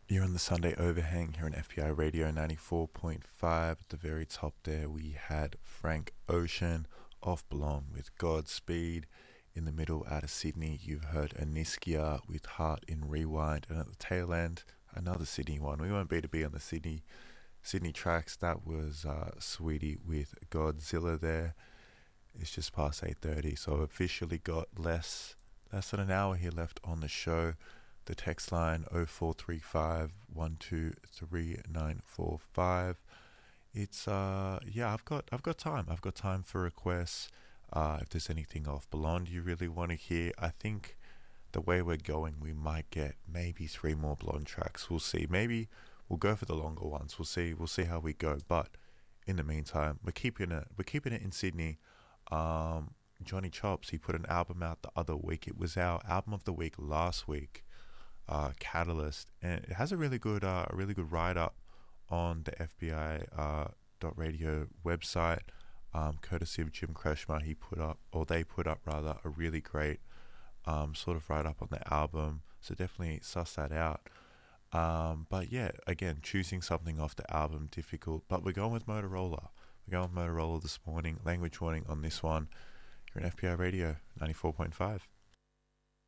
You're on the Sunday Overhang here on FPI Radio 94.5. At the very top there, we had Frank Ocean off Belong with Godspeed. In the middle, out of Sydney, you've heard Aniskia with Heart in Rewind. And at the tail end, another Sydney one. We won't be on the Sydney tracks. That was Sweetie with Godzilla there. It's just past 8:30, so I've officially got less than an hour here left on the show. The text line 0435 123 945. It's I've got time for requests. If there's anything off Blonde you really want to hear, I think the way we're going, we might get maybe 3 more Blonde tracks. We'll see. Maybe we'll go for the longer ones. We'll see how we go. But in the meantime, we're keeping it in Sydney. Johnny Chops, he put an album out the other week. It was our album of the week last week, Catalyst, and it has a really good write up on the FBI .radio website, courtesy of Jim Kreshmer. They put up rather a really great sort of write up on the album. So definitely suss that out. But yeah, again, choosing something off the album difficult. But we're going with Motorola. This morning. Language warning on this one. You're in FPI Radio 94.5.